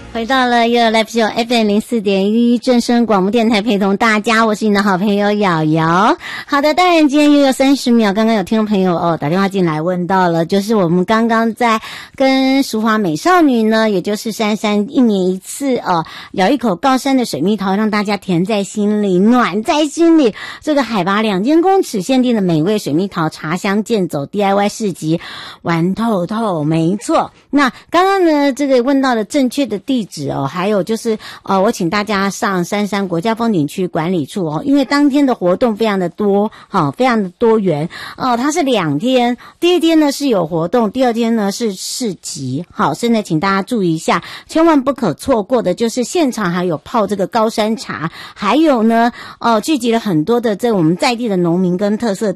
回到了悠悠 Live Show FM04.1正声广播电台，陪同大家，我是你的好朋友瑶瑶。好的，当然今天又有30秒，刚刚有听众朋友打电话进来问到了，就是我们刚刚在跟淑华美少女呢，也就是珊一年一次咬一口高山的水蜜桃，让大家甜在心里，暖在心里。这个海拔2000公尺限定的美味水蜜桃茶香健走 DIY 市集玩透透，没错。那刚刚呢，这个问到的正确的地址还有就是我请大家上杉山国家风景区管理处因为当天的活动非常的多非常的多元它是2天，第一天呢是有活动，第二天呢是市集。好，现在请大家注意一下，千万不可错过的就是现场还有泡这个高山茶，还有呢聚集了很多的我们在地的农民跟特色